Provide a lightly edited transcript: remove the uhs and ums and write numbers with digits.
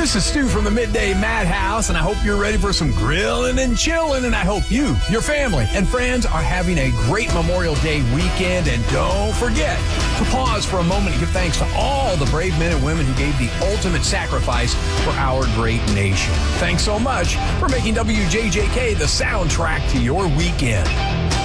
This is Stu from the Midday Madhouse, and I hope you're ready for some grilling and chilling, and I hope you, your family, and friends are having a great Memorial Day weekend, and don't forget to pause for a moment and give thanks to all the brave men and women who gave the ultimate sacrifice for our great nation. Thanks so much for making WJJK the soundtrack to your weekend.